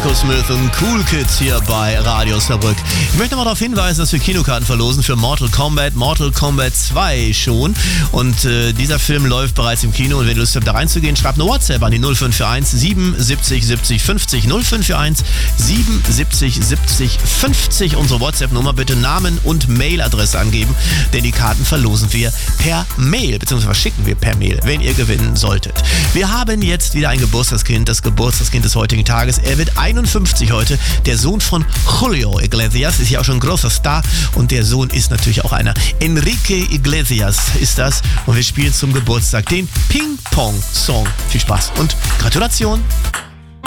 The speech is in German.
Echo Smith und Cool Kids hier bei Radio Saarbrück. Ich möchte mal darauf hinweisen, dass wir Kinokarten verlosen für Mortal Kombat 2 schon. Und dieser Film läuft bereits im Kino. Und wenn du Lust habt, da reinzugehen, schreibt eine WhatsApp an die 0541 77 70 50. 0541 77 70 50. Unsere WhatsApp-Nummer, bitte Namen und Mailadresse angeben, denn die Karten verlosen wir per Mail, beziehungsweise schicken wir per Mail, wenn ihr gewinnen solltet. Wir haben jetzt wieder ein Geburtstagskind, das Geburtstagskind des heutigen Tages. Er wird 51 heute. Der Sohn von Julio Iglesias ist ja auch schon ein großer Star und der Sohn ist natürlich auch einer. Enrique Iglesias ist das und wir spielen zum Geburtstag den Ping-Pong-Song. Viel Spaß und Gratulation!